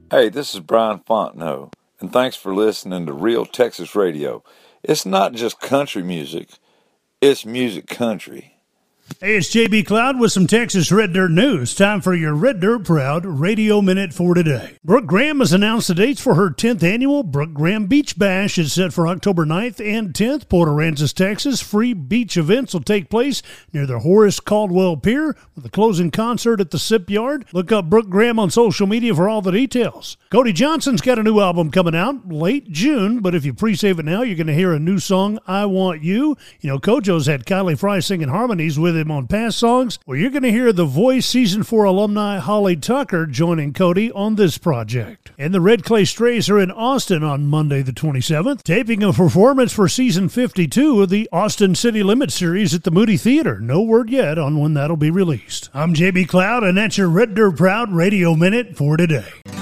Hey, this is Brian Fontenot, and thanks for listening to Real Texas Radio. It's not just country music, it's music country. Hey, it's JB Cloud with some Texas Red Dirt news. Time for your Red Dirt Proud Radio Minute for today. Brooke Graham has announced the dates for her 10th annual Brooke Graham Beach Bash. It's set for October 9th and 10th. Port Aransas, Texas. Free beach events will take place near the Horace Caldwell Pier with a closing concert at the Sip Yard. Look up Brooke Graham on social media for all the details. Cody Johnson's got a new album coming out late June, but if you pre-save it now, you're going to hear a new song, I Want You. You know, Kojo's had Kylie Fry singing harmonies with him on past songs. Well, you're going to hear The Voice Season 4 alumni Holly Tucker joining Cody on this project. And the Red Clay Strays are in Austin on Monday the 27th, taping a performance for Season 52 of the Austin City Limits series at the Moody Theater. No word yet on when that'll be released. I'm JB Cloud, and that's your Red Dirt Proud Radio Minute for today.